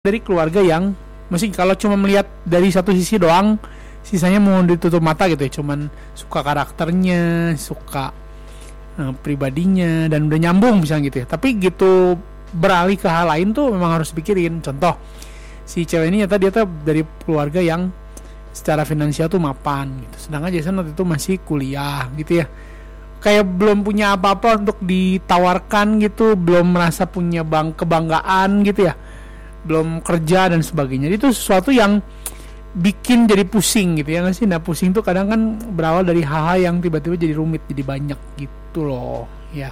dari keluarga yang mesti kalau cuma melihat dari satu sisi doang, sisanya mau ditutup mata gitu ya, cuman suka karakternya, suka pribadinya, dan udah nyambung misalnya gitu ya. Tapi gitu beralih ke hal lain tuh memang harus pikirin. Contoh, si cewek ini nyata dia tuh dari keluarga yang secara finansial tuh mapan gitu, sedangkan Jason waktu itu masih kuliah gitu ya, kayak belum punya apa-apa untuk ditawarkan gitu, belum merasa punya kebanggaan gitu ya, belum kerja dan sebagainya. Itu sesuatu yang bikin jadi pusing gitu ya nggak sih? Nah, pusing tuh kadang kan berawal dari hal-hal yang tiba-tiba jadi rumit, jadi banyak gitu loh ya.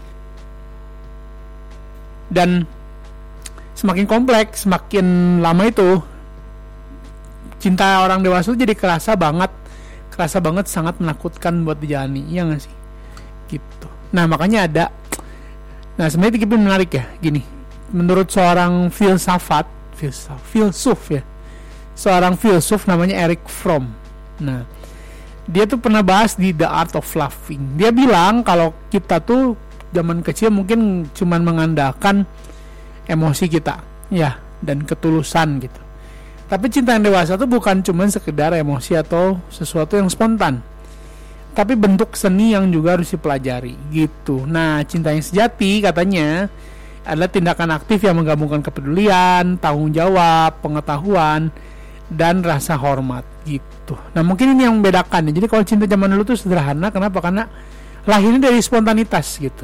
Dan semakin kompleks, semakin lama itu cinta orang dewasa jadi kerasa banget sangat menakutkan buat dijalani, iya nggak sih? Gitu. Nah, makanya ada, nah sebenarnya itu menarik ya, gini. Menurut seorang filsuf ya, seorang filsuf namanya Erich Fromm. Nah, dia tuh pernah bahas di The Art of Loving. Dia bilang kalau kita tuh zaman kecil mungkin cuman mengandalkan emosi kita, ya, dan ketulusan gitu. Tapi cinta yang dewasa tuh bukan cuman sekedar emosi atau sesuatu yang spontan, tapi bentuk seni yang juga harus dipelajari gitu. Nah, cinta yang sejati katanya adalah tindakan aktif yang menggabungkan kepedulian, tanggung jawab, pengetahuan, dan rasa hormat gitu. Nah, mungkin ini yang membedakan ya. Jadi kalau cinta zaman dulu tuh sederhana, kenapa? Karena lahirnya dari spontanitas gitu.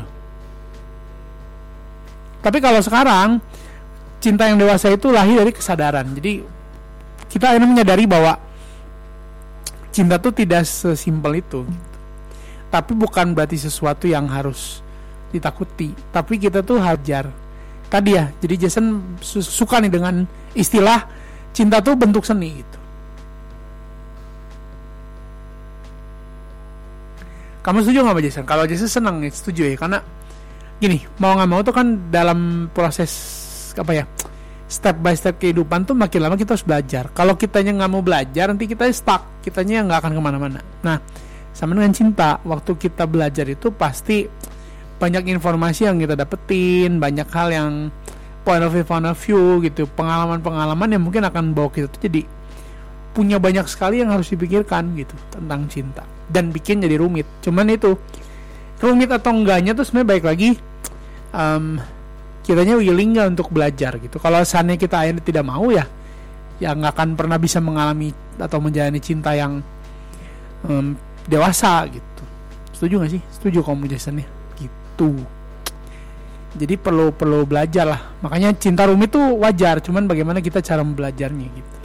Tapi kalau sekarang cinta yang dewasa itu lahir dari kesadaran. Jadi kita akhirnya menyadari bahwa cinta tuh tidak sesimpel itu gitu. Tapi bukan berarti sesuatu yang harus ditakuti, tapi kita tuh hajar tadi ya. Jadi Jason suka nih dengan istilah cinta tuh bentuk seni gitu. Kamu setuju nggak sama Jason? Kalau Jason senang nih, setuju ya, karena gini, mau nggak mau tuh kan dalam proses apa ya, step by step kehidupan tuh makin lama kita harus belajar. Kalau kitanya nggak mau belajar, nanti kita stuck, kitanya nggak akan kemana-mana. Nah, sama dengan cinta, waktu kita belajar itu pasti banyak informasi yang kita dapetin, banyak hal yang point of view gitu, pengalaman-pengalaman yang mungkin akan bawa kita tuh jadi punya banyak sekali yang harus dipikirkan gitu tentang cinta, dan bikin jadi rumit. Cuman itu rumit atau enggaknya tuh sebenarnya baik lagi kitanya willing nggak untuk belajar gitu. Kalau seandainya kita akhirnya tidak mau ya nggak akan pernah bisa mengalami atau menjalani cinta yang dewasa gitu. Setuju nggak sih? Setuju kamu Jason ya? Gitu. Jadi perlu belajar lah. Makanya cinta rumit tuh wajar, cuman bagaimana kita cara belajarnya gitu.